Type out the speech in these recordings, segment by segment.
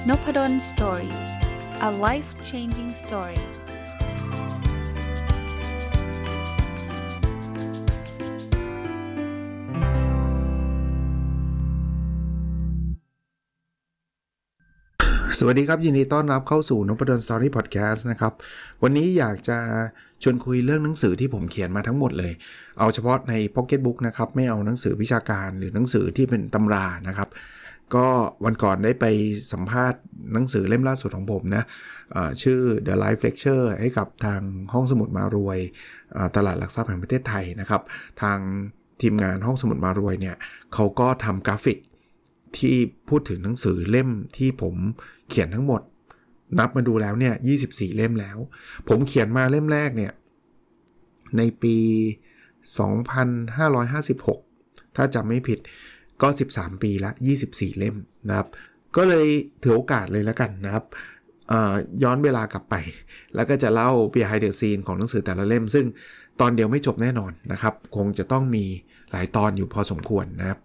Noppadan Story. A life-changing story. สวัสดีครับยินดีต้อนรับเข้าสู่ Noppadan Story Podcast นะครับวันนี้อยากจะชวนคุยเรื่องหนังสือที่ผมเขียนมาทั้งหมดเลยเอาเฉพาะใน Pocket Book นะครับไม่เอาหนังสือวิชาการหรือหนังสือที่เป็นตำรานะครับก็วันก่อนได้ไปสัมภาษณ์หนังสือเล่มล่าสุดของผมนะชื่อ The Life Lecture ให้กับทางห้องสมุดมารวยตลาดหลักทรัพย์แห่งประเทศไทยนะครับทางทีมงานห้องสมุดมารวยเนี่ยเขาก็ทำกราฟิกที่พูดถึงหนังสือเล่มที่ผมเขียนทั้งหมดนับมาดูแล้วเนี่ย24เล่มแล้วผมเขียนมาเล่มแรกเนี่ยในปี2556ถ้าจำไม่ผิดก็13ปีละ24เล่มนะครับก็เลยถือโอกาสเลยแล้วกันนะครับย้อนเวลากลับไปแล้วก็จะเล่า behind the scene ของหนังสือแต่ละเล่มซึ่งตอนเดียวไม่จบแน่นอนนะครับคงจะต้องมีหลายตอนอยู่พอสมควรนะครับ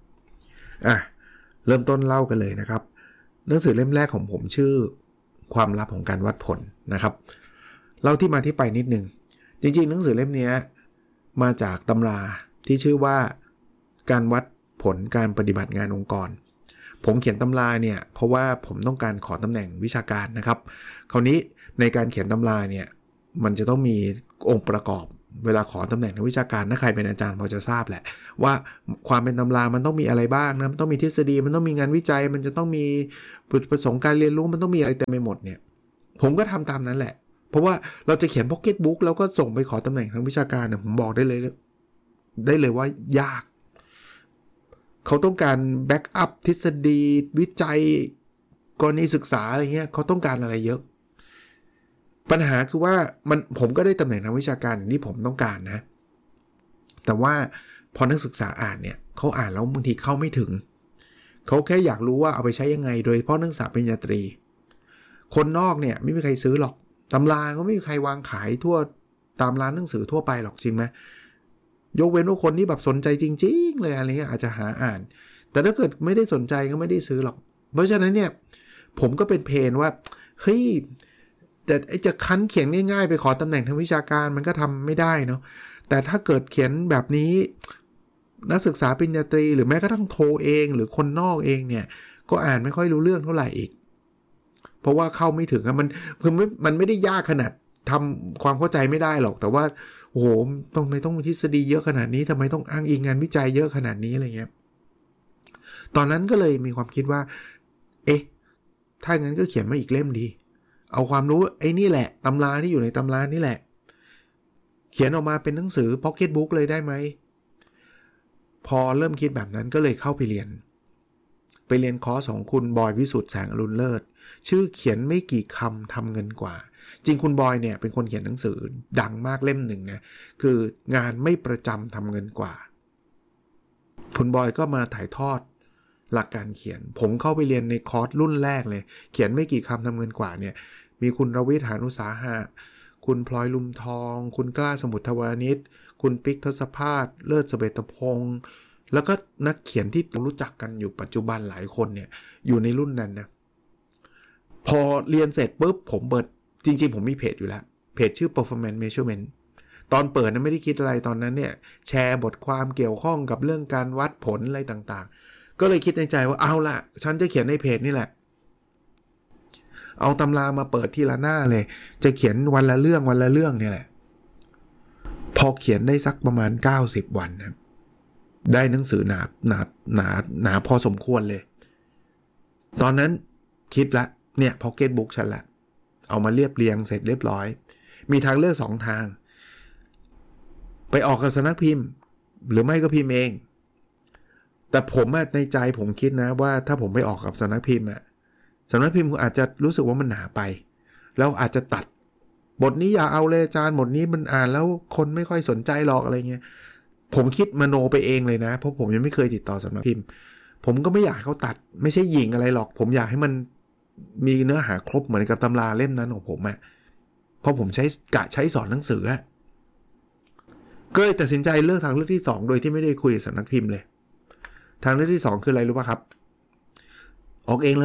เริ่มต้นเล่ากันเลยนะครับหนังสือเล่มแรกของผมชื่อความลับของการวัดผลนะครับเล่าที่มาที่ไปนิดนึงจริงๆหนังสือเล่มนี้มาจากตำราที่ชื่อว่าการวัดผลการปฏิบัติงานองค์กรผมเขียนตำราเนี่ยเพราะว่าผมต้องการขอตำแหน่งวิชาการนะครับคราวนี้ในการเขียนตำราเนี่ยมันจะต้องมีองค์ประกอบเวลาขอตำแหน่งทางวิชาการถ้าใครเป็นอาจารย์พอจะทราบแหละว่าความเป็นตำรามันต้องมีอะไรบ้างนะมันต้องมีทฤษฎีมันต้องมีงานวิจัยมันจะต้องมีจุดประสงค์การเรียนรู้มันต้องมีอะไรเต็มไปหมดเนี่ยผมก็ทำตามนั้นแหละเพราะว่าเราจะเขียนพ็อกเก็ตบุ๊กแล้วก็ส่งไปขอตำแหน่งทางวิชาการเนี่ยผมบอกได้เลยว่ายากเขาต้องการแบ็กอัพทฤษฎีวิจัยกรณีศึกษาอะไรเงี้ยเขาต้องการอะไรเยอะปัญหาคือว่าผมก็ได้ตำแหน่งทางวิชาการที่ผมต้องการนะแต่ว่าพอนักศึกษาอ่านเนี่ยเขาอ่านแล้วบางทีเข้าไม่ถึงเขาแค่อยากรู้ว่าเอาไปใช้ยังไงโดยเฉพาะนักศึกษาปริญญาตรีคนนอกเนี่ยไม่มีใครซื้อหรอกตำราก็ไม่มีใครวางขายทั่วตามร้านหนังสือทั่วไปหรอกจริงไหมยกเว้นว่าคนที่แบบสนใจจริงๆเลยอะไรเงี้ยอาจจะหาอ่านแต่ถ้าเกิดไม่ได้สนใจก็ไม่ได้ซื้อหรอกเพราะฉะนั้นเนี่ยผมก็เป็นเพนว่าเฮ้ยแต่จะคั้นเขียนง่ายๆไปขอตำแหน่งทางวิชาการมันก็ทำไม่ได้เนาะแต่ถ้าเกิดเขียนแบบนี้นักศึกษาปริญญาตรีหรือแม้กระทั่งโทเองหรือคนนอกเองเนี่ยก็อ่านไม่ค่อยรู้เรื่องเท่าไหร่อีกเพราะว่าเข้าไม่ถึงมันไม่ได้ยากขนาดทำความเข้าใจไม่ได้หรอกแต่ว่าโอ้โหต้องมีทฤษฎีเยอะขนาดนี้ทำไมต้องอ้างอิงงานวิจัยเยอะขนาดนี้อะไรเงี้ยตอนนั้นก็เลยมีความคิดว่าถ้างั้นก็เขียนมาอีกเล่มดีเอาความรู้ไอ้นี่แหละตำราที่อยู่ในตำรานี่แหละเขียนออกมาเป็นหนังสือ Pocket Book เลยได้ไหมพอเริ่มคิดแบบนั้นก็เลยเข้าไปเรียนคอร์สของคุณบอยวิสุทธิ์แสงอรุณเลิศชื่อเขียนไม่กี่คำทำเงินกว่าจริงคุณบอยเนี่ยเป็นคนเขียนหนังสือดังมากเล่มหนึ่งนะคืองานไม่ประจำทำเงินกว่าคุณบอยก็มาถ่ายทอดหลักการเขียนผมเข้าไปเรียนในคอร์สรุ่นแรกเลยเขียนไม่กี่คำทำเงินกว่าเนี่ยมีคุณรวิทย์ หานุสาหะคุณพลอยลุมทองคุณกล้าสมุทรทวานิชคุณปิ๊กทศภาสเลิศเสเบตพงษ์แล้วก็นักเขียนที่รู้จักกันอยู่ปัจจุบันหลายคนเนี่ยอยู่ในรุ่นนั้นนะพอเรียนเสร็จปุ๊บผมเปิดจริงๆผมมีเพจอยู่แล้วเพจชื่อ performance measurement ตอนเปิดนะไม่ได้คิดอะไรตอนนั้นเนี่ยแชร์บทความเกี่ยวข้องกับเรื่องการวัดผลอะไรต่างๆก็เลยคิดในใจว่าเอาล่ะฉันจะเขียนในเพจนี่แหละเอาตำรามาเปิดทีละหน้าเลยจะเขียนวันละเรื่องเนี่ยแหละพอเขียนได้สักประมาณ90วันครับได้หนังสือหนาพอสมควรเลยตอนนั้นคิดละเนี่ย Pocket Book ฉันละเอามาเรียบเรียงเสร็จเรียบร้อยมีทางเลือก2ทางไปออกกับสำนักพิมพ์หรือไม่ก็พิมพ์เองแต่ผมในใจผมคิดนะว่าถ้าผมไปออกกับสำนักพิมพ์สำนักพิมพ์อาจจะรู้สึกว่ามันหนาไปแล้วอาจจะตัดบทนี้อย่าเอาเลยอาจารย์บทนี้มันอ่านแล้วคนไม่ค่อยสนใจหรอกอะไรเงี้ยผมคิดมโนไปเองเลยนะเพราะผมยังไม่เคยติดต่อสำนักพิมพ์ผมก็ไม่อยากให้เขาตัดไม่ใช่หยิ่งอะไรหรอกผมอยากให้มันมีเนื้อหาครบเหมือนกับตำราเล่มนั้นของผมเพราะผมใช้สอนหนังสือก็เลยตัดสินใจเลือกทางเลือกที่2โดยที่ไม่ได้คุยกับสำนักพิมพ์เลยทางเลือกที่2คืออะไรรู้ป่ะครับออกเองเลย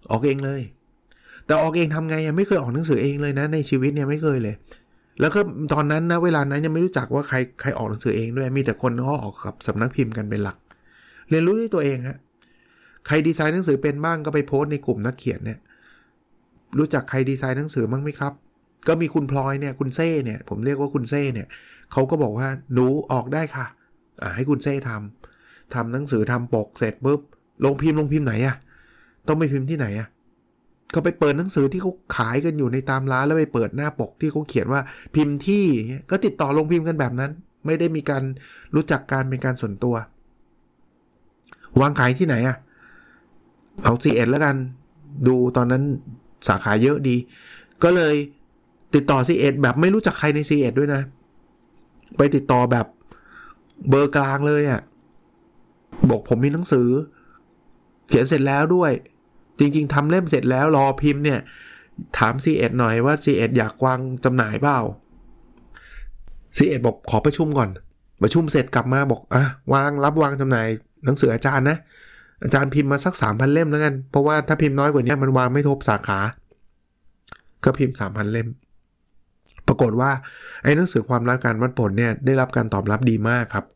ออกเองเลยแต่ออกเองทำไงยังไม่เคยออกหนังสือเองเลยนะในชีวิตเนี่ยไม่เคยเลยแล้วก็ตอนนั้นนะเวลานั้นยังไม่รู้จักว่าใครออกหนังสือเองด้วยมีแต่คนเขาออกกับสำนักพิมพ์กันเป็นหลักเรียนรู้ด้วยตัวเองฮะใครดีไซน์หนังสือเป็นบ้างก็ไปโพสต์ในกลุ่มนักเขียนเนี่ยรู้จักใครดีไซน์หนังสือบ้างไหมครับก็มีคุณพลอยเนี่ยคุณเซ่เนี่ยผมเรียกว่าคุณเซ่เนี่ยเขาก็บอกว่าหนูออกได้ค่ะให้คุณเซ่ทำหนังสือทำปกเสร็จปุ๊บลงพิมพ์ไหนอะต้องไปพิมพ์ที่ไหนอะก็ไปเปิดหนังสือที่เขาขายกันอยู่ในตามร้านแล้วไปเปิดหน้าปกที่เขาเขียนว่าพิมพ์ที่ก็ติดต่อลงพิมพ์กันแบบนั้นไม่ได้มีการรู้จักการเป็นการส่วนตัววางขายที่ไหนอะเอา C1 แล้วกันดูตอนนั้นสาขาเยอะดีก็เลยติดต่อ C1 แบบไม่รู้จักใครใน C1 ด้วยนะไปติดต่อแบบเบอร์กลางเลยอะบอกผมมีหนังสือเขียนเสร็จแล้วด้วยจริงๆทำเล่มเสร็จแล้วรอพิมพ์เนี่ยถาม C1 หน่อยว่า C1 อยากวางจำหน่ายเปล่า C1 บอกขอประชุมก่อนประชุมเสร็จกลับมาบอกรับวางจำหน่ายหนังสืออาจารย์นะอาจารย์พิมพ์มาสัก 3,000 เล่มแล้วกันเพราะว่าถ้าพิมพ์น้อยกว่านี้มันวางไม่ทบสาขาก็พิมพ์ 3,000 เล่มปรากฏว่าไอ้หนังสือความรักการวัดผลเนี่ยได้รับการตอบรับดีมากครับ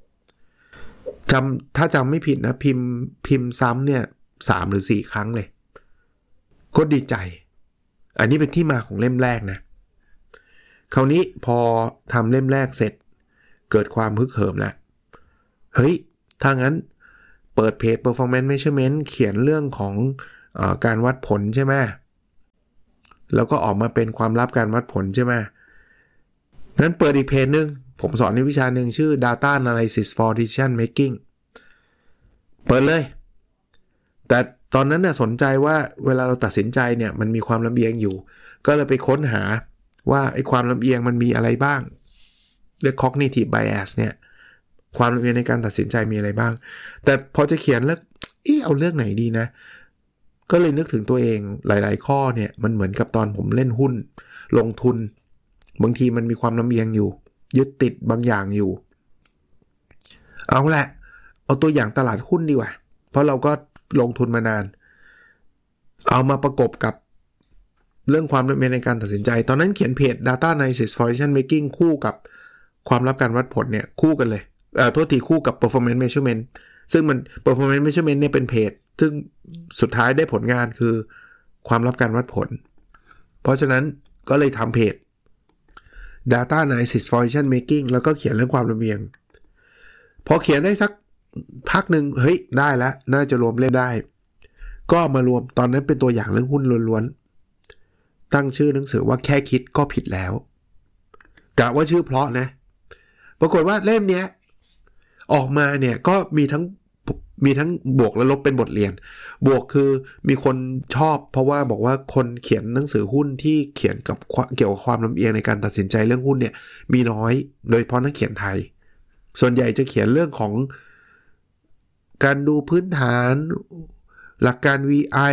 ถ้าจำไม่ผิดนะพิมพ์ซ้ำเนี่ย3 หรือ 4 ครั้งเลยก็ดีใจอันนี้เป็นที่มาของเล่มแรกนะคราวนี้พอทำเล่มแรกเสร็จเกิดความฮึกเหิมแล้วเฮ้ยถ้างั้นเปิดเพจ performance measurement เขียนเรื่องของการวัดผลใช่ไหมแล้วก็ออกมาเป็นความลับการวัดผลใช่ไหมนั้นเปิดอีกเพจนึงผมสอนในวิชาหนึ่งชื่อ data analysis for decision making เปิดเลยแต่ตอนนั้นน่ะสนใจว่าเวลาเราตัดสินใจเนี่ยมันมีความลำเอียงอยู่ก็เลยไปค้นหาว่าไอ้ความลำเอียงมันมีอะไรบ้างเรียก cognitive bias เนี่ยความลำเอียงในการตัดสินใจมีอะไรบ้างแต่พอจะเขียนแล้วเอาเรื่องไหนดีนะก็เลยนึกถึงตัวเองหลายๆข้อเนี่ยมันเหมือนกับตอนผมเล่นหุ้นลงทุนบางทีมันมีความลำเอียงอยู่ยึดติดบางอย่างอยู่เอาแหละเอาตัวอย่างตลาดหุ้นดีกว่าเพราะเราก็ลงทุนมานานเอามาประกบกับเรื่องความลำเอียงในการตัดสินใจตอนนั้นเขียนเพจ data analysis for decision making คู่กับความลับการวัดผลเนี่ยคู่กันเลยโทษทีคู่กับ performance measurement ซึ่งมัน performance measurement เนี่ยเป็นเพจซึ่งสุดท้ายได้ผลงานคือความลับการวัดผลเพราะฉะนั้นก็เลยทำเพจ data analysis for decision making แล้วก็เขียนเรื่องความลำเอียงพอเขียนได้สักพักหนึ่งเฮ้ยได้แล้วน่าจะรวมเล่มได้ก็มารวมตอนนั้นเป็นตัวอย่างเรื่องหุ้นล้วนๆตั้งชื่อหนังสือว่าแค่คิดก็ผิดแล้วกะว่าชื่อเพราะนะปรากฏว่าเล่มเนี้ยออกมาเนี่ยก็มีทั้งบวกและลบเป็นบทเรียนบวกคือมีคนชอบเพราะว่าบอกว่าคนเขียนหนังสือหุ้นที่เขียนกับเกี่ยวกับความลำเอียงในการตัดสินใจเรื่องหุ้นเนี่ยมีน้อยโดยเฉพาะนักเขียนไทยส่วนใหญ่จะเขียนเรื่องของการดูพื้นฐานหลักการ VI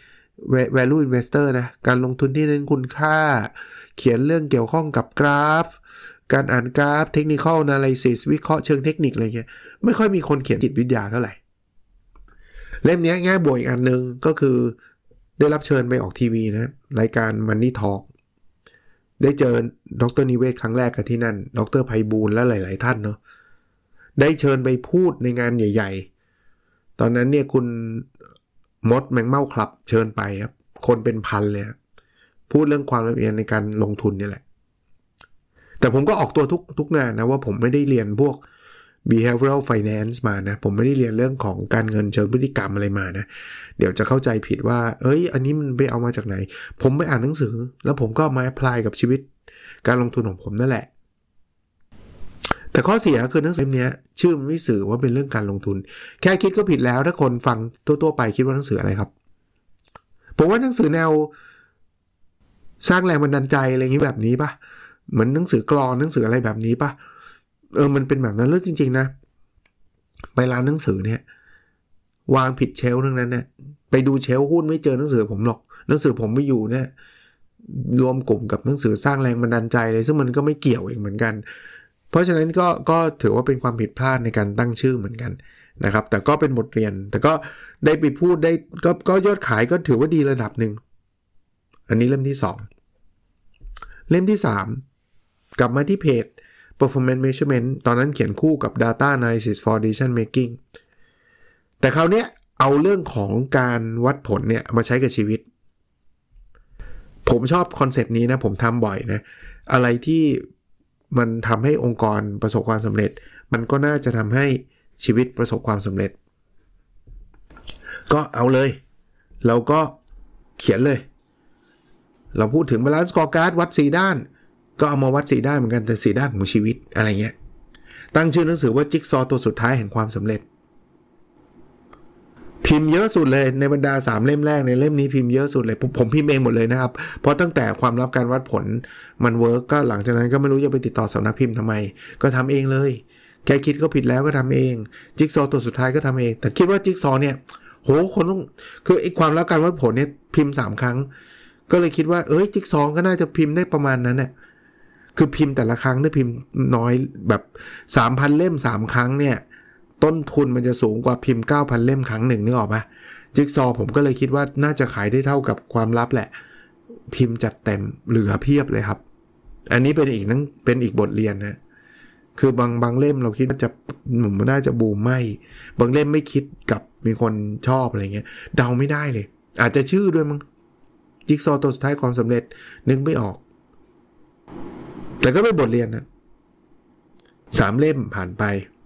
value investor นะการลงทุนที่เน้นคุณค่าเขียนเรื่องเกี่ยวข้องกับกราฟการอ่านกราฟ technical analysis วิเคราะห์เชิงเทคนิคอะไรเงี้ยไม่ค่อยมีคนเขียนจิตวิทยาเท่าไหร่เล่มนี้แง่บวกอีกอันนึงก็คือได้รับเชิญไปออกทีวีนะรายการ Money Talk ได้เจอดร.นิเวศครั้งแรกกับที่นั่นดร.ไพบูลย์และหลายๆท่านเนาะได้เชิญไปพูดในงานใหญ่ๆตอนนั้นเนี่ยคุณมดแมงเม่าคลับเชิญไปครับคนเป็นพันเลยพูดเรื่องความละเอียดในการลงทุนนี่แหละแต่ผมก็ออกตัวทุกงานนะว่าผมไม่ได้เรียนพวก behavioral finance มานะผมไม่ได้เรียนเรื่องของการเงินเชิงพฤติกรรมอะไรมานะเดี๋ยวจะเข้าใจผิดว่าอันนี้มันไปเอามาจากไหนผมไปอ่านหนังสือแล้วผมก็มา apply กับชีวิตการลงทุนของผมนั่นแหละแต่ข้อเสียคือหนังสือเล่มนี้ชื่อมันไม่สื่อว่าเป็นเรื่องการลงทุนแค่คิดก็ผิดแล้วถ้าคนฟังทั่วๆไปคิดว่าหนังสืออะไรครับผมว่าหนังสือแนวสร้างแรงบันดาลใจอะไรอย่างนี้แบบนี้ป่ะเหมือนหนังสือกลอนหนังสืออะไรแบบนี้ป่ะมันเป็นแบบนั้นแล้วจริงๆนะไปร้านหนังสือเนี่ยวางผิดเชลฟ์ทั้งนั้นเนี่ยไปดูเชลฟ์หุ้นไม่เจอหนังสือผมหรอกหนังสือผมไม่อยู่เนี่ยรวมกลุ่มกับหนังสือสร้างแรงบันดาลใจเลยซึ่งมันก็ไม่เกี่ยวเองเหมือนกันเพราะฉะนั้นก็ถือว่าเป็นความผิดพลาดในการตั้งชื่อเหมือนกันนะครับแต่ก็เป็นบทเรียนแต่ก็ได้ไปพูดได้ก็ยอดขายก็ถือว่าดีระดับหนึ่งอันนี้เล่มที่2เล่มที่3กลับมาที่เพจ performance measurement ตอนนั้นเขียนคู่กับ data analysis for decision making แต่คราวเนี้ยเอาเรื่องของการวัดผลเนี่ยมาใช้กับชีวิตผมชอบคอนเซปต์นี้นะผมทำบ่อยนะอะไรที่มันทำให้องค์กรประสบความสำเร็จมันก็น่าจะทำให้ชีวิตประสบความสำเร็จก็เอาเลยเราก็เขียนเลยเราพูดถึง balance scorecard วัด4ด้านก็เอามาวัด4ด้านเหมือนกันแต่4ด้านของชีวิตอะไรเงี้ยตั้งชื่อหนังสือว่าจิ๊กซอว์ตัวสุดท้ายแห่งความสำเร็จพิมพ์เยอะสุดเลยในบรรดา3เล่มแรกในเล่มนี้พิมพ์เยอะสุดเลยผมพิมพ์เองหมดเลยนะครับเพราะตั้งแต่ความลับการวัดผลมันเวิร์กก็หลังจากนั้นก็ไม่รู้จะไปติดต่อสำนักพิมพ์ทำไมก็ทำเองเลยแค่คิดก็ผิดแล้วก็ทำเองจิ๊กซอว์ตัวสุดท้ายก็ทำเองแต่คิดว่าจิ๊กซอว์เนี่ยโหคนต้องคือไอ้ความลับการวัดผลเนี่ยพิมพ์3ครั้งก็เลยคิดว่าจิ๊กซอว์ก็น่าจะพิมพ์ได้ประมาณนั้นน่ะคือพิมพ์แต่ละครั้งได้พิมพ์น้อยแบบ 3,000 เล่ม3ครั้งเนี่ยต้นทุนมันจะสูงกว่าพิมพ์ 9,000 เล่มครั้งหนึ่งนึกออกป่ะจิ๊กซอว์ผมก็เลยคิดว่าน่าจะขายได้เท่ากับความลับแหละพิมพ์จัดเต็มเหลือเพียบเลยครับอันนี้เป็นอีกบทเรียนนะคือบางเล่มเราคิดว่าจะมันน่าจะบูมไม่บางเล่มไม่คิดกับมีคนชอบอะไรเงี้ยเดาไม่ได้เลยอาจจะชื่อด้วยมั้งจิ๊กซอว์ตัวสุดท้ายความสำเร็จนึกไม่ออกแต่ก็เป็นบทเรียนนะ3เล่มผ่านไป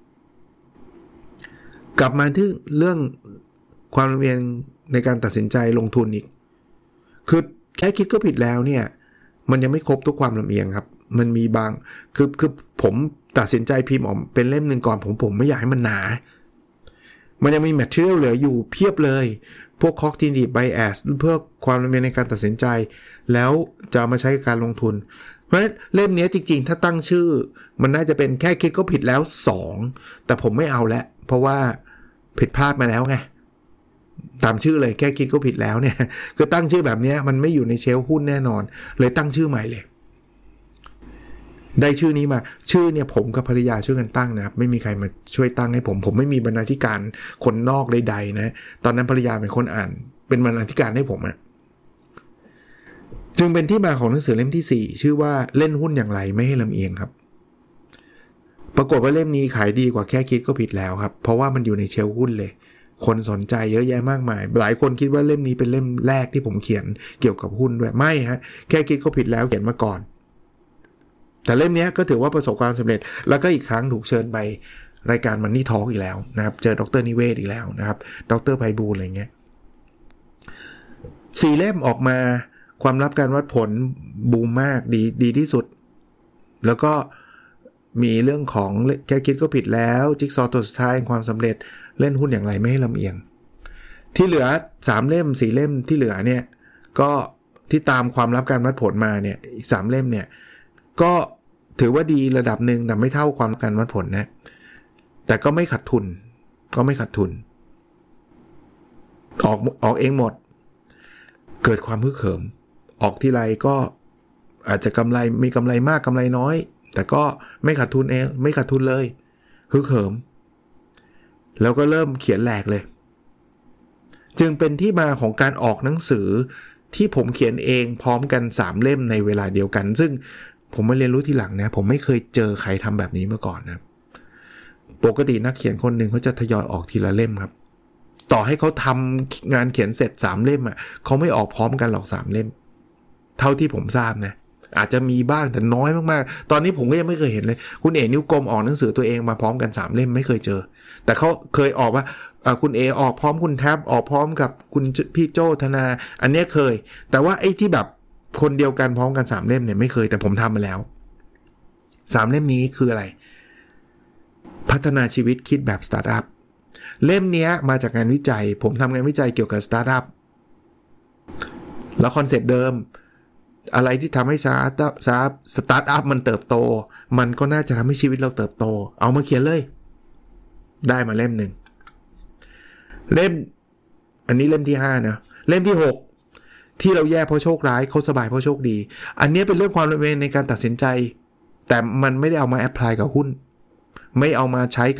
กลับมาที่เรื่องความลำเอียงในการตัดสินใจลงทุนอีกคือแค่คิดก็ผิดแล้วเนี่ยมันยังไม่ครบทุกความลำเอียงครับมันมีบางคือผมตัดสินใจพิมพ์ออกเป็นเล่มนึงก่อนผมไม่อยากให้มันหนามันยังมี material เหลืออยู่เพียบเลยพวก cognitive bias เพื่อความลำเอียงในการตัดสินใจแล้วจะมาใช้กับการลงทุนเพราะฉะนั้นเล่มนี้จริงๆถ้าตั้งชื่อมันน่าจะเป็นแค่คิดก็ผิดแล้ว2แต่ผมไม่เอาแล้วเพราะว่าผิดพลาดมาแล้วไงตามชื่อเลยแค่คิดก็ผิดแล้วเนี่ยคือตั้งชื่อแบบนี้มันไม่อยู่ในเชลฟ์หุ้นแน่นอนเลยตั้งชื่อใหม่เลยได้ชื่อนี้มาชื่อเนี่ยผมกับภรรยาช่วยกันตั้งนะครับไม่มีใครมาช่วยตั้งให้ผมไม่มีบรรณาธิการคนนอกใดๆนะตอนนั้นภรรยาเป็นคนอ่านเป็นบรรณาธิการให้ผมอะจึงเป็นที่มาของหนังสือเล่มที่4ชื่อว่าเล่นหุ้นอย่างไรไม่ให้ลำเอียงครับปรากฏว่าเล่มนี้ขายดีกว่าแค่คิดก็ผิดแล้วครับเพราะว่ามันอยู่ในเชลฟ์หุ้นเลยคนสนใจเยอะแยะมากมายหลายคนคิดว่าเล่มนี้เป็นเล่มแรกที่ผมเขียนเกี่ยวกับหุ้นด้วยไม่ฮะแค่คิดก็ผิดแล้วเขียนมาก่อนแต่เล่มนี้ก็ถือว่าประสบความสำเร็จแล้วก็อีกครั้งถูกเชิญไปรายการ Money Talk อีกแล้วนะครับเจอดร.นิเวศอีกแล้วนะครับดร.ไพบูลย์อะไรเงี้ย4เล่มออกมาความลับการวัดผลบูมมากดีที่สุดแล้วก็มีเรื่องของแค่คิดก็ผิดแล้วจิ๊กซอว์ตัวสุดท้ายความสำเร็จเล่นหุ้นอย่างไรไม่ให้ลำเอียงที่เหลือ3เล่ม4เล่มที่เหลือเนี่ยก็ที่ตามความลับการวัดผลมาเนี่ยอีก3เล่มเนี่ยก็ถือว่าดีระดับหนึ่งแต่ไม่เท่าความลับการวัดผลนะแต่ก็ไม่ขาดทุนออกเองหมดเกิดความฮึกเหิมออกทีไรก็อาจจะมีกำไรมากกำไรน้อยแต่ก็ไม่ขาดทุนไม่ขาดทุนเลยฮึกเหิมแล้วก็เริ่มเขียนแหลกเลยจึงเป็นที่มาของการออกหนังสือที่ผมเขียนเองพร้อมกัน3เล่มในเวลาเดียวกันซึ่งผมมาเรียนรู้ทีหลังนะผมไม่เคยเจอใครทำแบบนี้มาก่อนนะปกตินักเขียนคนหนึ่งเขาจะทยอยออกทีละเล่มครับต่อให้เขาทำงานเขียนเสร็จ3เล่มอ่ะเขาไม่ออกพร้อมกันหรอก3เล่มเท่าที่ผมทราบนะอาจจะมีบ้างแต่น้อยมากๆตอนนี้ผมก็ยังไม่เคยเห็นเลยคุณเอ๋นิ้วกลมออกหนังสือตัวเองมาพร้อมกัน3เล่มไม่เคยเจอแต่เขาเคยออกว่าคุณเอออกพร้อมคุณแท็บออกพร้อมกับคุณพี่โจธนาอันนี้เคยแต่ว่าไอ้ที่แบบคนเดียวกันพร้อมกัน3เล่มเนี่ยไม่เคยแต่ผมทำมาแล้ว3เล่มนี้คืออะไรพัฒนาชีวิตคิดแบบสตาร์ทอัพเล่มนี้มาจากงานวิจัยผมทำงานวิจัยเกี่ยวกับสตาร์ทอัพแล้วคอนเซ็ปต์เดิมอะไรที่ทำให้สตาร์ทอัพมันเติบโตมันก็น่าจะทำให้ชีวิตเราเติบโตเอามาเขียนเลยได้มาเล่มหนึ่งเล่มอันนี้เล่มที่5นะเล่มที่6ที่เราแย่เพราะโชคร้ายเขาสบายเพราะโชคดีอันนี้เป็นเรื่องความละเอียดในการตัดสินใจแต่มันไม่ได้เอามาแอพพลายกับหุ้นไม่เอามาใช้กับ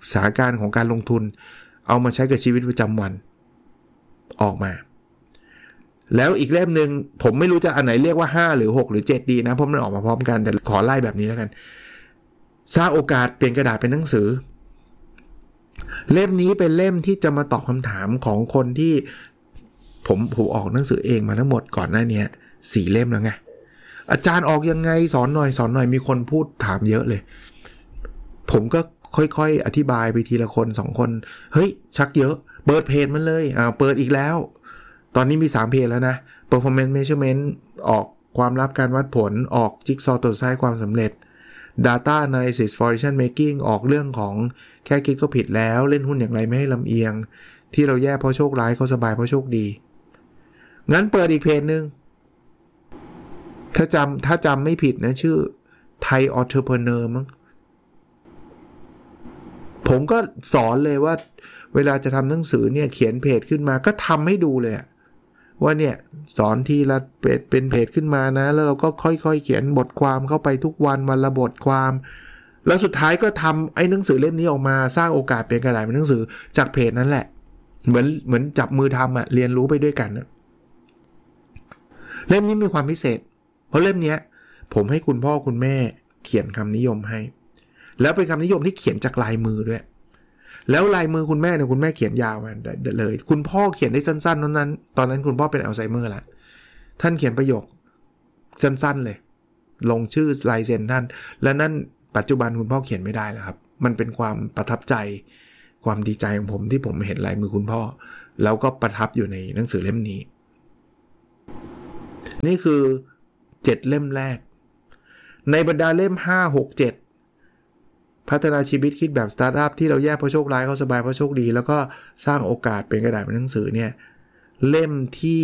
สถานการณ์ของการลงทุนเอามาใช้กับชีวิตประจำวันออกมาแล้วอีกเล่มนึงผมไม่รู้จะอันไหนเรียกว่า5หรือ6หรือ7ดีนะเพราะมันออกมาพร้อมกันแต่ขอไล่แบบนี้แล้วกันสร้างโอกาสเปลี่ยนกระดาษเป็นหนังสือเล่มนี้เป็นเล่มที่จะมาตอบคำถามของคนที่ผมออกหนังสือเองมาทั้งหมดก่อนหน้านี้4เล่มแล้วไงอาจารย์ออกยังไงสอนหน่อยมีคนพูดถามเยอะเลยผมก็ค่อยๆอธิบายไปทีละคน2คนเฮ้ยชักเยอะเปิดเพจมันเลยเปิดอีกแล้วตอนนี้มี3เพจแล้วนะ performance measurement ออกความลับการวัดผลออกจิ๊กซอว์ตัวท้ายความสำเร็จ data analysis for decision making ออกเรื่องของแค่คิดก็ผิดแล้วเล่นหุ้นอย่างไรไม่ให้ลำเอียงที่เราแย่เพราะโชคร้ายเขาสบายเพราะโชคดีงั้นเปิดอีกเพจนึงถ้าจำไม่ผิดนะชื่อ Thai Entrepreneur มั้งผมก็สอนเลยว่าเวลาจะทำหนังสือเนี่ยเขียนเพจขึ้นมาก็ทำให้ดูเลยว่าเนี่ยสอนทีละเป็นเพจขึ้นมานะแล้วเราก็ค่อยๆเขียนบทความเข้าไปทุกวันละบทความแล้วสุดท้ายก็ทำไอ้หนังสือเล่มนี้ออกมาสร้างโอกาสเป็นกระดาษเป็นหนังสือจากเพจนั้นแหละเหมือนจับมือทำเรียนรู้ไปด้วยกันนะเล่มนี้มีความพิเศษเพราะเล่มนี้ผมให้คุณพ่อคุณแม่เขียนคำนิยมให้แล้วเป็นคำนิยมที่เขียนจากลายมือด้วยแล้วลายมือคุณแม่เนี่ยคุณแม่เขียนยาวมาเลยคุณพ่อเขียนได้สั้นๆตอนนั้นคุณพ่อเป็นอัลไซเมอร์แล้วท่านเขียนประโยคสั้นๆเลยลงชื่อลายเซ็นท่านและนั่นปัจจุบันคุณพ่อเขียนไม่ได้แล้วครับมันเป็นความประทับใจความดีใจของผมที่ผมเห็นลายมือคุณพ่อแล้วก็ประทับอยู่ในหนังสือเล่มนี้นี่คือ7เล่มแรกในบรรดาเล่ม5 6 7พัฒนาชีวิตคิดแบบสตาร์ทอัพที่เราแยกเพราะโชคร้ายเขาสบายเพราะโชคดีแล้วก็สร้างโอกาสเป็นกระดาษเป็นหนังสือเนี่ยเล่มที่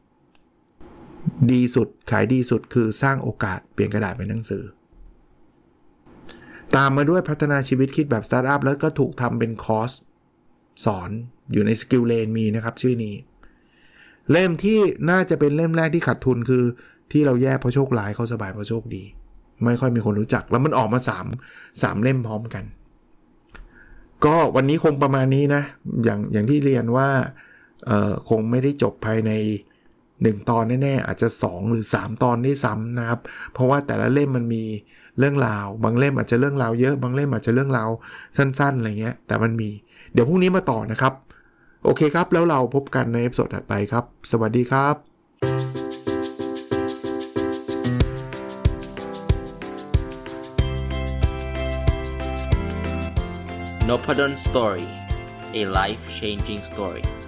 ดีสุดขายดีสุดคือสร้างโอกาสเปลี่ยนกระดาษเป็นหนังสือตามมาด้วยพัฒนาชีวิตคิดแบบสตาร์ทอัพแล้วก็ถูกทำเป็นคอร์สสอนอยู่ในสกิลเลนมีนะครับชื่อนี้เล่มที่น่าจะเป็นเล่มแรกที่ขาดทุนคือที่เราแยกเพราะโชคร้ายเขาสบายเพราะโชคดีไม่ค่อยมีคนรู้จักแล้วมันออกมา3เล่มพร้อมกันก็วันนี้คงประมาณนี้นะอย่างที่เรียนว่าคงไม่ได้จบภายใน1ตอนแน่ๆอาจจะ2หรือ3ตอนได้ซ้ำนะครับเพราะว่าแต่ละเล่มมันมีเรื่องราวบางเล่มอาจจะเรื่องราวเยอะบางเล่มอาจจะเรื่องราวสั้นๆอะไรเงี้ยแต่มันมีเดี๋ยวพรุ่งนี้มาต่อนะครับโอเคครับแล้วเราพบกันในเอพิโซดถัดไปครับสวัสดีครับ Nopadon Story, a life-changing story.